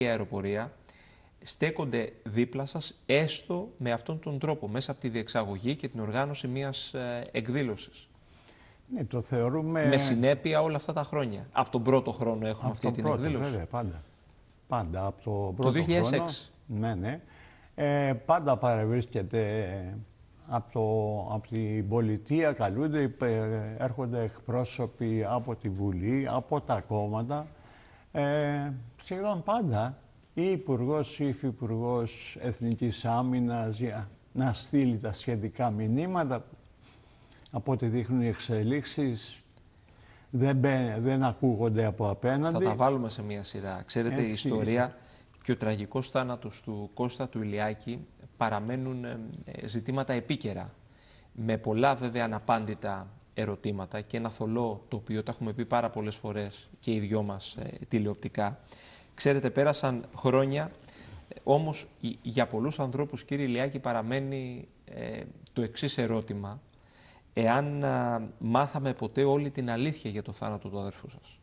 αεροπορία στέκονται δίπλα σας έστω με αυτόν τον τρόπο, μέσα από τη διεξαγωγή και την οργάνωση μιας εκδήλωσης. Ναι, το θεωρούμε... Με συνέπεια όλα αυτά τα χρόνια. Από τον πρώτο χρόνο έχουμε αυτή την εκδήλωση. Βέβαια, πάντα. Πάντα από τον πρώτο το 2006. χρόνο. Ναι, ναι. Πάντα παρευρίσκεται από την πολιτεία, καλούνται, έρχονται εκπρόσωποι από τη Βουλή, από τα κόμματα. Σχεδόν πάντα ή υπουργός ή υφυπουργός Εθνικής Άμυνας για να στείλει τα σχετικά μηνύματα. Από ό,τι δείχνουν οι εξελίξεις, δεν ακούγονται από απέναντι. Θα τα βάλουμε σε μία σειρά. Ξέρετε, η ιστορία και ο τραγικός θάνατος του Κώστα του Ηλιάκη παραμένουν ζητήματα επίκαιρα. Με πολλά βέβαια αναπάντητα ερωτήματα και ένα θολό το οποίο τα έχουμε πει πάρα πολλές φορές και οι δυο μας τηλεοπτικά. Ξέρετε, πέρασαν χρόνια, όμως για πολλούς ανθρώπους, κύριε Ηλιάκη, παραμένει το εξής ερώτημα. Εάν μάθαμε ποτέ όλη την αλήθεια για το θάνατο του αδερφού σας.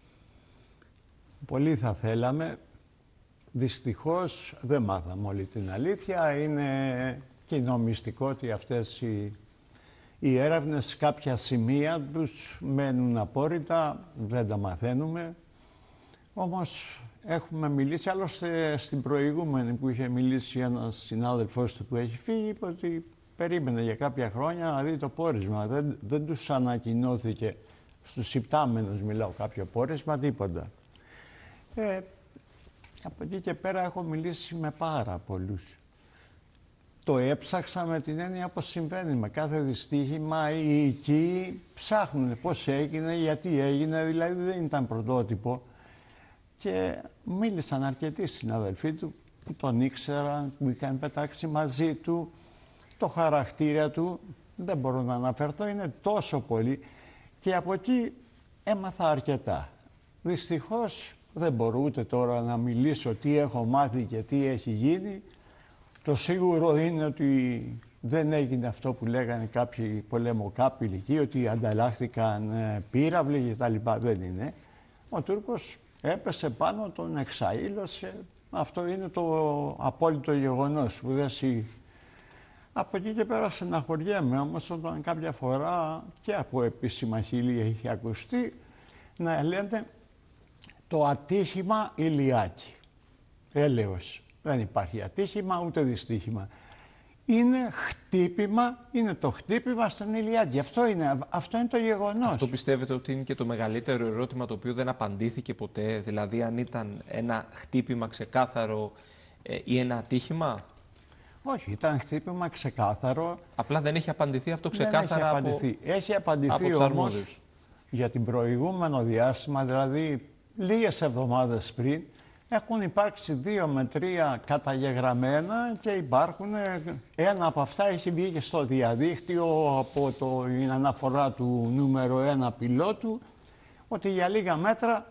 Πολύ θα θέλαμε. Δυστυχώς δεν μάθαμε όλη την αλήθεια. Είναι κοινό μυστικό ότι αυτές οι έρευνες κάποια σημεία τους μένουν απόρριτα, δεν τα μαθαίνουμε. Όμως έχουμε μιλήσει, άλλωστε στην προηγούμενη που είχε μιλήσει ένας συνάδελφός του που έχει φύγει, είπε ότι περίμενε για κάποια χρόνια να δει το πόρισμα. Δεν τους ανακοινώθηκε στους υπτάμενους, μιλάω, κάποιο πόρισμα, τίποτα. Από εκεί και πέρα έχω μιλήσει με πάρα πολλούς. Το έψαξα με την έννοια πώς συμβαίνει με κάθε δυστύχημα. Οι οικοί ψάχνουν πώς έγινε, γιατί έγινε, δηλαδή δεν ήταν πρωτότυπο. Και μίλησαν αρκετοί συναδελφοί του που τον ήξεραν, που είχαν πετάξει μαζί του. Το χαρακτήρα του, δεν μπορώ να αναφερθώ, είναι τόσο πολύ. Και από εκεί έμαθα αρκετά. Δυστυχώς δεν μπορώ ούτε τώρα να μιλήσω τι έχω μάθει και τι έχει γίνει. Το σίγουρο είναι ότι δεν έγινε αυτό που λέγανε κάποιοι πολεμοκάπηλικοι, ότι ανταλλάχθηκαν πύραυλοι και τα λοιπά. Δεν είναι. Ο Τούρκος έπεσε πάνω, τον εξαήλωσε. Αυτό είναι το απόλυτο γεγονός που δεν Από εκεί και πέρα στεναχωριέμαι όμως όταν κάποια φορά και από επίσημα χείλη έχει ακουστεί να λένε το ατύχημα Ηλιάκη. Έλεος. Δεν υπάρχει ατύχημα ούτε δυστύχημα. Είναι χτύπημα, είναι το χτύπημα στον Ηλιάκη. Αυτό είναι το γεγονός. Αυτό πιστεύετε ότι είναι και το μεγαλύτερο ερώτημα το οποίο δεν απαντήθηκε ποτέ, δηλαδή αν ήταν ένα χτύπημα ξεκάθαρο ή ένα ατύχημα? Όχι, ήταν χτύπημα ξεκάθαρο. Απλά δεν έχει απαντηθεί αυτό ξεκάθαρα. Έχει απαντηθεί όμως για την προηγούμενο διάστημα, δηλαδή λίγες εβδομάδες πριν, έχουν υπάρξει 2 με 3 καταγεγραμμένα και υπάρχουν, ένα από αυτά έχει βγει και στο διαδίκτυο από την αναφορά του νούμερο 1 πιλότου, ότι για λίγα μέτρα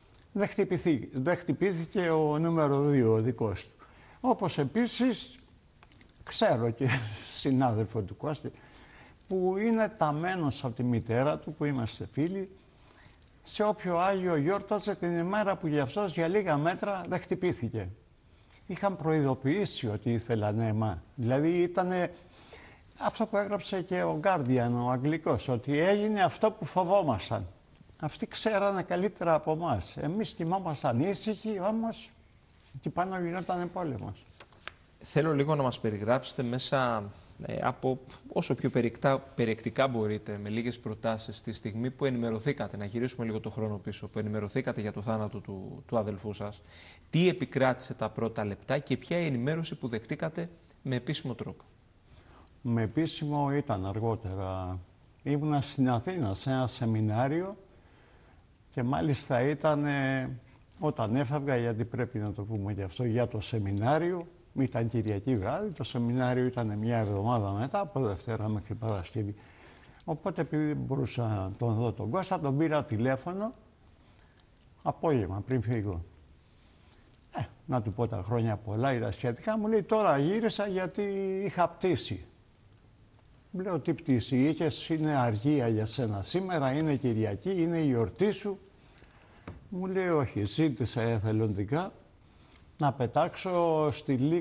δεν χτυπήθηκε ο νούμερο 2, ο δικός του. Όπως επίσης ξέρω και συνάδελφο του Κώστη που είναι ταμένος από τη μητέρα του, που είμαστε φίλοι, σε όποιο Άγιο γιόρταζε την ημέρα που για αυτός για λίγα μέτρα δεν χτυπήθηκε. Είχαν προειδοποιήσει ότι ήθελαν αίμα. Δηλαδή ήταν αυτό που έγραψε και ο Guardian, ο Αγγλικός, ότι έγινε αυτό που φοβόμασταν. Αυτοί ξέρανε καλύτερα από εμάς. Εμείς κοιμόμασταν ήσυχοι, όμως εκεί πάνω γινόταν πόλεμος. Θέλω λίγο να μας περιγράψετε μέσα από όσο πιο περιεκτικά μπορείτε, με λίγες προτάσεις, τη στιγμή που ενημερωθήκατε, να γυρίσουμε λίγο το χρόνο πίσω, που ενημερωθήκατε για το θάνατο του αδελφού σας, τι επικράτησε τα πρώτα λεπτά και ποια η ενημέρωση που δεχτήκατε με επίσημο τρόπο? Με επίσημο ήταν αργότερα. Ήμουνα στην Αθήνα σε ένα σεμινάριο και μάλιστα ήταν όταν έφευγα, γιατί πρέπει να το πούμε και αυτό, για το σεμινάριο. Ήταν Κυριακή βράδυ, το σεμινάριο ήταν μια εβδομάδα μετά, από Δευτέρα μέχρι Παρασκευή. Οπότε επειδή δεν μπορούσα να τον δω τον Κώστα, τον πήρα τηλέφωνο απόγευμα πριν φύγω. Να του πω τα χρόνια πολλά ή τα σχετικά, μου λέει τώρα γύρισα γιατί είχα πτήσει. Μου λέω τι πτήση είχες, είναι αργία για σένα σήμερα, είναι Κυριακή, είναι η γιορτή σου. Μου λέει όχι, ζήτησα εθελοντικά να πετάξω στη Λύκο